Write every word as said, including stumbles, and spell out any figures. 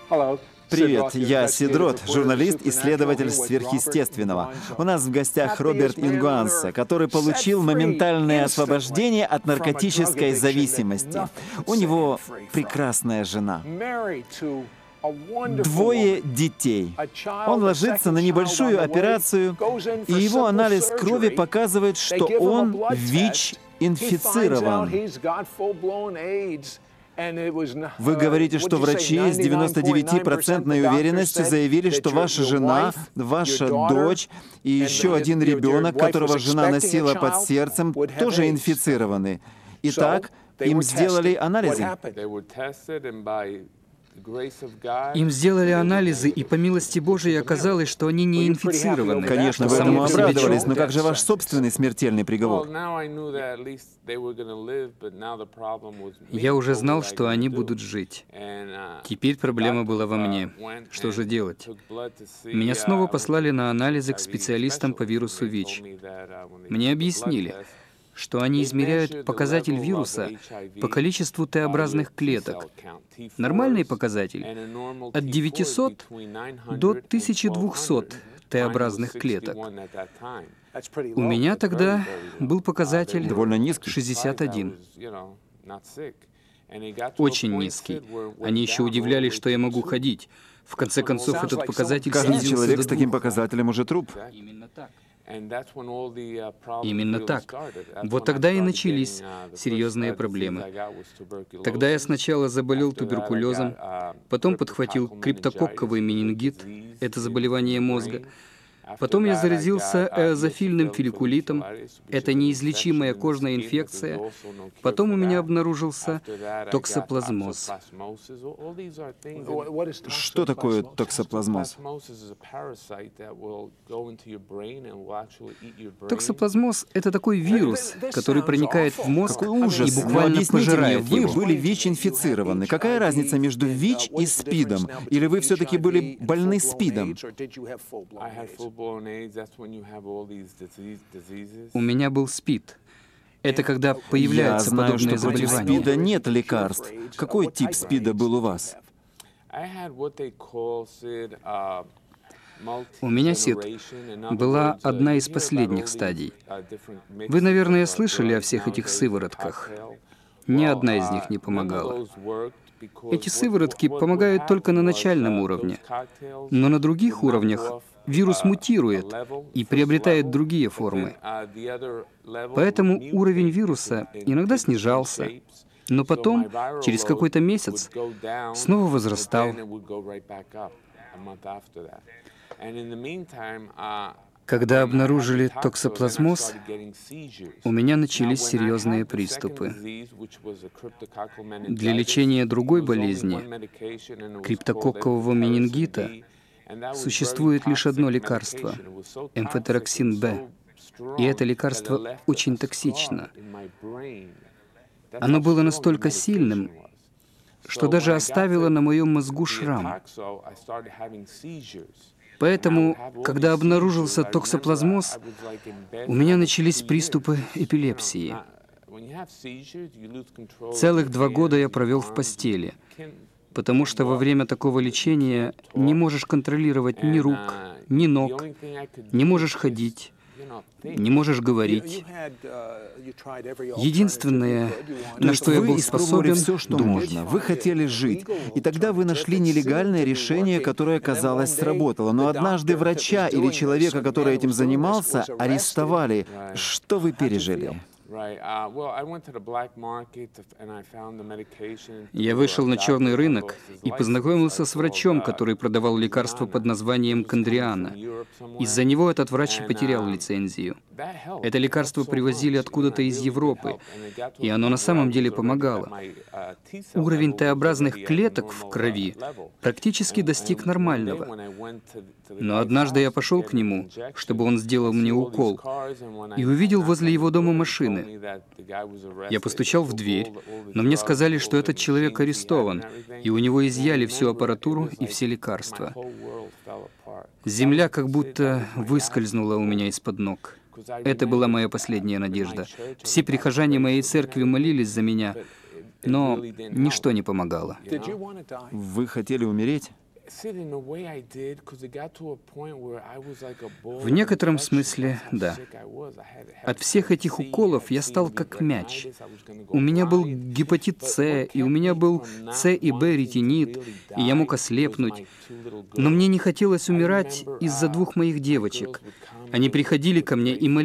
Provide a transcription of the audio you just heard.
Привет, я Сидрот, журналист, исследователь сверхъестественного. У нас в гостях Роберт Ингуанса, который получил моментальное освобождение от наркотической зависимости. У него прекрасная жена. Двое детей. Он ложится на небольшую операцию, и его анализ крови показывает, что он ВИЧ-инфицирован. Вы говорите, что врачи с девяносто девять процентов уверенностью заявили, что ваша жена, ваша дочь и еще один ребенок, которого жена носила под сердцем, тоже инфицированы. Итак, им сделали анализы. Им сделали анализы, и по милости Божией оказалось, что они не инфицированы. Конечно, вы этому обрадовались, но как же ваш собственный смертельный приговор? Я уже знал, что они будут жить. Теперь проблема была во мне. Что же делать? Меня снова послали на анализы к специалистам по вирусу ВИЧ. Мне объяснили, что они измеряют показатель вируса по количеству Т-образных клеток. Нормальный показатель — от девятисот до тысячи двухсот Т-образных клеток. У меня тогда был показатель довольно низкий. шестьдесят один. Очень низкий. Они еще удивлялись, что я могу ходить. В конце концов, этот показатель Каждый снизился человек до с таким двух. показателем уже труп. Именно так. Именно так. Вот тогда и начались серьезные проблемы. Тогда я сначала заболел туберкулезом, потом подхватил криптококковый менингит, это заболевание мозга. Потом я заразился эозофильным фолликулитом, это неизлечимая кожная инфекция. Потом у меня обнаружился токсоплазмоз. Что такое токсоплазмоз? Токсоплазмоз — это такой вирус, который проникает в мозг Какой ужас! и буквально Но объясните мне, пожирает вы его. были ВИЧ-инфицированы. Какая разница между ВИЧ и СПИДом? Или вы все-таки были больны СПИДом? У меня был СПИД. Это когда появляются Я знаю, подобные что против заболевания. СПИДа нет лекарств. Какой тип СПИДа был у вас? У меня СИД была одна из последних стадий. Вы, наверное, слышали о всех этих сыворотках. Ни одна из них не помогала. Эти сыворотки помогают только на начальном уровне, но на других уровнях вирус мутирует и приобретает другие формы. Поэтому уровень вируса иногда снижался, но потом, через какой-то месяц, снова возрастал. Когда обнаружили токсоплазмоз, у меня начались серьезные приступы. Для лечения другой болезни, криптококкового менингита, существует лишь одно лекарство — эмфотероксин Б. И это лекарство очень токсично. Оно было настолько сильным, что даже оставило на моем мозгу шрам. Поэтому, когда обнаружился токсоплазмоз, у меня начались приступы эпилепсии. Целых два года я провел в постели, потому что во время такого лечения не можешь контролировать ни рук, ни ног, не можешь ходить, не можешь говорить. Единственное, на что я был способен, все, что можно. Вы хотели жить, и тогда вы нашли нелегальное решение, которое, казалось, сработало. Но однажды врача или человека, который этим занимался, арестовали. Что вы пережили? Я вышел на черный рынок и познакомился с врачом, который продавал лекарство под названием Кондриана. Из-за него этот врач потерял лицензию. Это лекарство привозили откуда-то из Европы, и оно на самом деле помогало. Уровень Т-образных клеток в крови практически достиг нормального. Но однажды я пошел к нему, чтобы он сделал мне укол, и увидел возле его дома машины. Я постучал в дверь, но мне сказали, что этот человек арестован, и у него изъяли всю аппаратуру и все лекарства. Земля как будто выскользнула у меня из-под ног. Это была моя последняя надежда. Все прихожане моей церкви молились за меня. Но ничто не помогало. Вы хотели умереть? В некотором смысле, да. От всех этих уколов я стал как мяч. У меня был гепатит С, и у меня был С и Б ретинит, и я мог ослепнуть. Но мне не хотелось умирать из-за двух моих девочек. Они приходили ко мне и молились